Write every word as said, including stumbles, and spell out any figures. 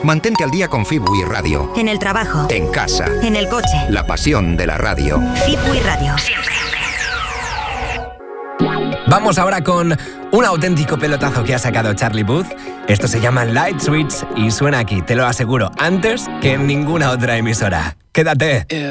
Mantente al día con Fibui Radio. En el trabajo. En casa. En el coche. La pasión de la radio. Fibui Radio. Siempre. Vamos ahora con un auténtico pelotazo que ha sacado Charlie Puth. Esto se llama Light Switch y suena aquí, te lo aseguro, antes que en ninguna otra emisora. Quédate.